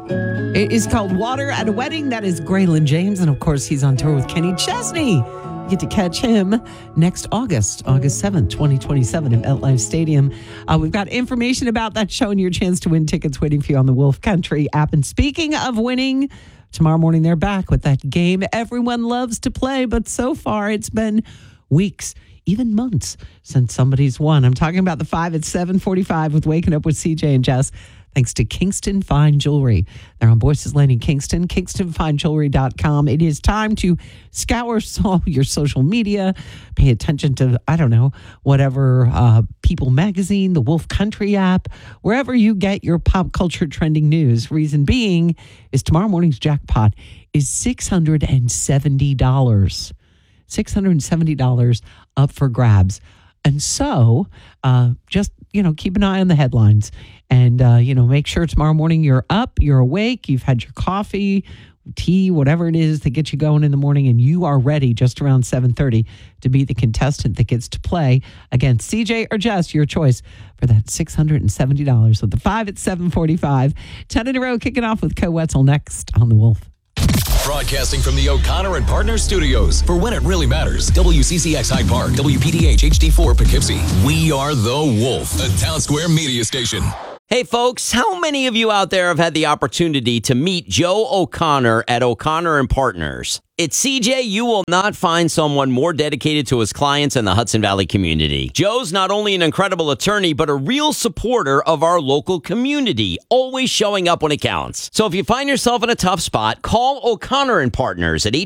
It is called Water at a Wedding. That is Graylin James. And of course, he's on tour with Kenny Chesney. You get to catch him next August 7th, 2027 at MetLife Stadium. We've got information about that show and your chance to win tickets waiting for you on the Wolf Country app. And speaking of winning, tomorrow morning they're back with that game everyone loves to play. But so far it's been weeks, even months since somebody's won. I'm talking about the 5 at 7:45 with Waking Up with CJ and Jess. Thanks to Kingston Fine Jewelry. They're on Boyce's Lane in Kingston, KingstonFineJewelry.com. It is time to scour all your social media, pay attention to, whatever, People Magazine, the Wolf Country app, wherever you get your pop culture trending news. Reason being is tomorrow morning's jackpot is $670. $670 up for grabs. And so just, keep an eye on the headlines and, make sure tomorrow morning you're up, you're awake, you've had your coffee, tea, whatever it is that gets you going in the morning, and you are ready just around 7:30 to be the contestant that gets to play against CJ or Jess, your choice for that $670 with the 5 at 7:45. 10 in a row, kicking off with Co Wetzel next on The Wolf. Broadcasting from the O'Connor and Partners Studios for when it really matters. WCCX Hyde Park, WPDH HD4 Poughkeepsie. We are The Wolf, a Town Square media station. Hey folks, how many of you out there have had the opportunity to meet Joe O'Connor at O'Connor and Partners? At CJ, you will not find someone more dedicated to his clients in the Hudson Valley community. Joe's not only an incredible attorney, but a real supporter of our local community, always showing up when it counts. So if you find yourself in a tough spot, call O'Connor and Partners at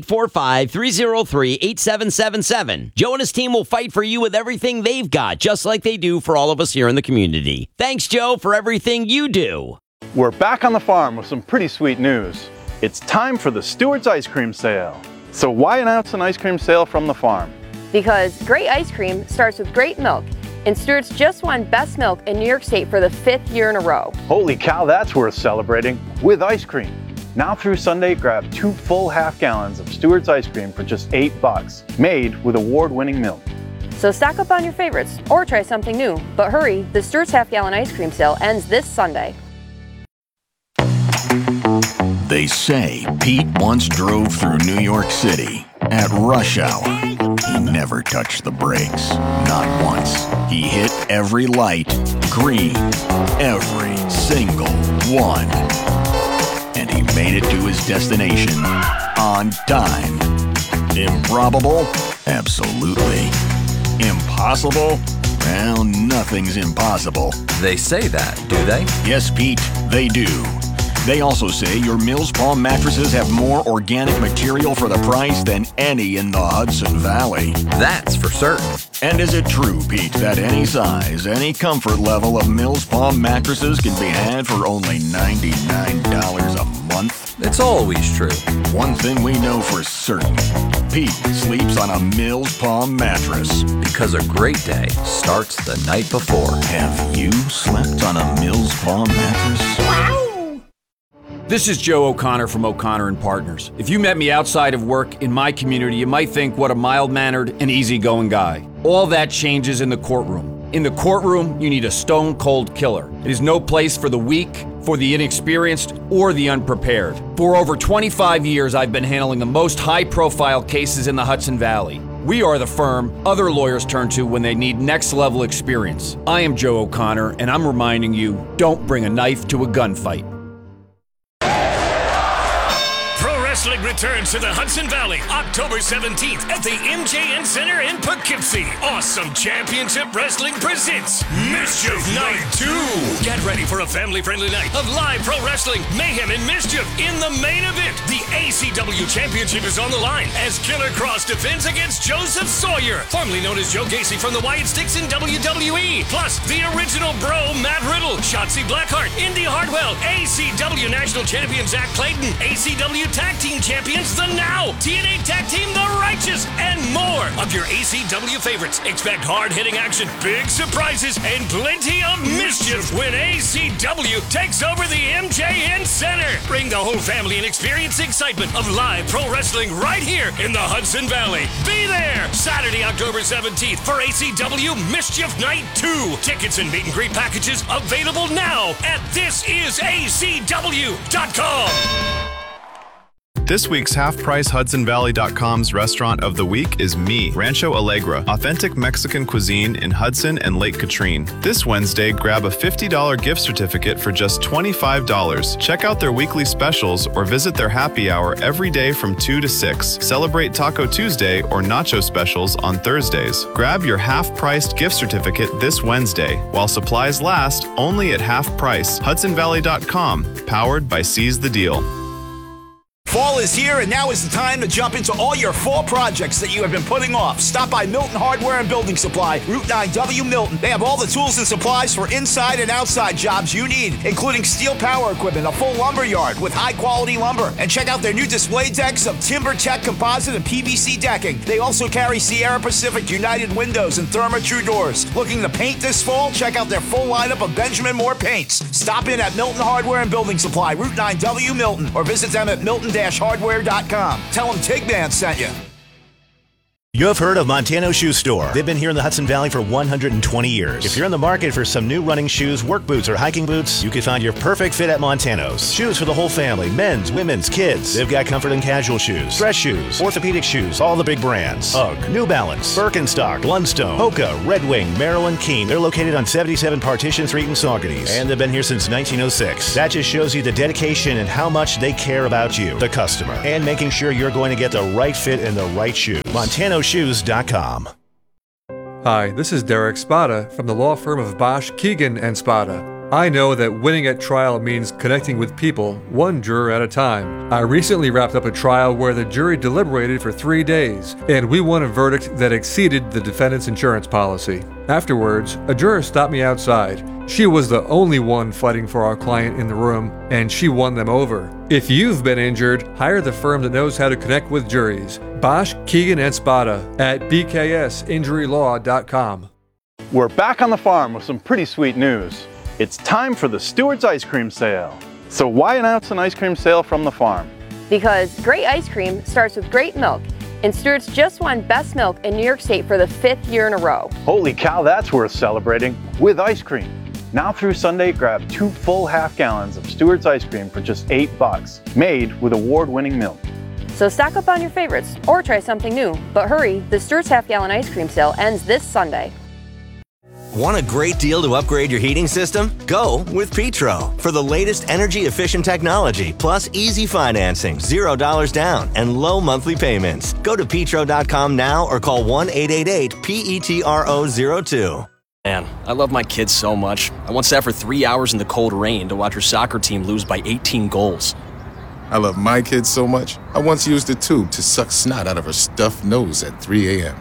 845-303-8777. Joe and his team will fight for you with everything they've got, just like they do for all of us here in the community. Thanks, Joe, for everything you do. We're back on the farm with some pretty sweet news. It's time for the Stewart's Ice Cream Sale. So why announce an ice cream sale from the farm? Because great ice cream starts with great milk. And Stewart's just won Best Milk in New York State for the 5th year in a row. Holy cow, that's worth celebrating with ice cream. Now through Sunday, grab 2 full half gallons of Stewart's ice cream for just $8, made with award-winning milk. So stock up on your favorites or try something new. But hurry, the Stewart's half-gallon ice cream sale ends this Sunday. They say Pete once drove through New York City at rush hour. He never touched the brakes, not once. He hit every light green, every single one. And he made it to his destination on time. Improbable? Absolutely. Impossible? Well, nothing's impossible. They say that, do they? Yes, Pete, they do. They also say your Mills Palm mattresses have more organic material for the price than any in the Hudson Valley. That's for certain. And is it true, Pete, that any size, any comfort level of Mills Palm mattresses can be had for only $99 a month? It's always true. One thing we know for certain, Pete sleeps on a Mills Palm mattress. Because a great day starts the night before. Have you slept on a Mills Palm mattress? Wow! This is Joe O'Connor from O'Connor and Partners. If you met me outside of work in my community, you might think what a mild-mannered and easygoing guy. All that changes in the courtroom. In the courtroom, you need a stone-cold killer. It is no place for the weak, for the inexperienced, or the unprepared. For over 25 years, I've been handling the most high-profile cases in the Hudson Valley. We are the firm other lawyers turn to when they need next-level experience. I am Joe O'Connor, and I'm reminding you, don't bring a knife to a gunfight. Wrestling returns to the Hudson Valley October 17th at the MJN Center in Poughkeepsie. Awesome Championship Wrestling presents Mischief Night 2. Get ready for a family-friendly night of live pro wrestling, mayhem, and mischief in the main event. The ACW Championship is on the line as Killer Cross defends against Joseph Sawyer, formerly known as Joe Gacy from the Wyatt Sticks in WWE. Plus, the original bro, Matt Riddle, Shotzi Blackheart, Indy Hartwell, ACW National Champion Zach Clayton, ACW Tag Team Team Champions The Now, TNA Tag Team The Righteous, and more of your ACW favorites. Expect hard-hitting action, big surprises, and plenty of mischief when ACW takes over the MJN Center. Bring the whole family and experience the excitement of live pro wrestling right here in the Hudson Valley. Be there Saturday, October 17th for ACW Mischief Night 2. Tickets and meet and greet packages available now at thisisacw.com. This week's HalfPriceHudsonValley.com's restaurant of the week is Me, Rancho Alegre, authentic Mexican cuisine in Hudson and Lake Katrine. This Wednesday, grab a $50 gift certificate for just $25. Check out their weekly specials or visit their happy hour every day from 2 to 6. Celebrate Taco Tuesday or nacho specials on Thursdays. Grab your half-priced gift certificate this Wednesday. While supplies last, only at half price. HudsonValley.com, powered by Seize the Deal. Fall is here, and now is the time to jump into all your fall projects that you have been putting off. Stop by Milton Hardware and Building Supply, Route 9W Milton. They have all the tools and supplies for inside and outside jobs you need, including steel power equipment, a full lumber yard with high-quality lumber. And check out their new display decks of TimberTech composite and PVC decking. They also carry Sierra Pacific United windows and Therma-Tru doors. Looking to paint this fall? Check out their full lineup of Benjamin Moore paints. Stop in at Milton Hardware and Building Supply, Route 9W Milton, or visit them at milton-hardware.com. Tell them Tigman sent you. You have heard of Montano Shoe Store. They've been here in the Hudson Valley for 120 years. If you're in the market for some new running shoes, work boots, or hiking boots, you can find your perfect fit at Montano's. Shoes for the whole family, men's, women's, kids. They've got comfort and casual shoes, dress shoes, orthopedic shoes, all the big brands. UGG, New Balance, Birkenstock, Blundstone, Hoka, Red Wing, Maryland, Keene. They're located on 77 Partition Street in Saugerties, and they've been here since 1906. That just shows you the dedication and how much they care about you, the customer, and making sure you're going to get the right fit and the right shoes. MontanoShoes.com. Hi, this is Derek Spada from the law firm of Bosch, Keegan & Spada. I know that winning at trial means connecting with people, one juror at a time. I recently wrapped up a trial where the jury deliberated for 3 days, and we won a verdict that exceeded the defendant's insurance policy. Afterwards, a juror stopped me outside. She was the only one fighting for our client in the room, and she won them over. If you've been injured, hire the firm that knows how to connect with juries. Bosch, Keegan & Spada at bksinjurylaw.com. We're back on the farm with some pretty sweet news. It's time for the Stewart's Ice Cream Sale. So why announce an ice cream sale from the farm? Because great ice cream starts with great milk. And Stewart's just won Best Milk in New York State for the 5th year in a row. Holy cow, that's worth celebrating with ice cream. Now through Sunday, grab 2 full half gallons of Stewart's ice cream for just $8, made with award-winning milk. So stock up on your favorites or try something new. But hurry, the Stewart's half-gallon ice cream sale ends this Sunday. Want a great deal to upgrade your heating system? Go with Petro. For the latest energy-efficient technology, plus easy financing, $0 down, and low monthly payments. Go to petro.com now or call 1-888-PETRO02. Man, I love my kids so much. I once sat for 3 hours in the cold rain to watch her soccer team lose by 18 goals. I love my kids so much, I once used a tube to suck snot out of her stuffed nose at 3 a.m.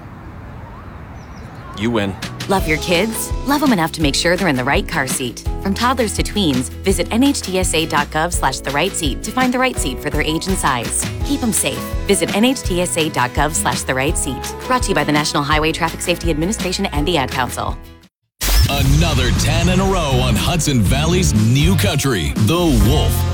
You win. Love your kids? Love them enough to make sure they're in the right car seat. From toddlers to tweens, visit nhtsa.gov/the-right-seat to find the right seat for their age and size. Keep them safe. Visit nhtsa.gov/the-right-seat. Brought to you by the National Highway Traffic Safety Administration and the Ad Council. Another 10 in a row on Hudson Valley's New Country, The Wolf.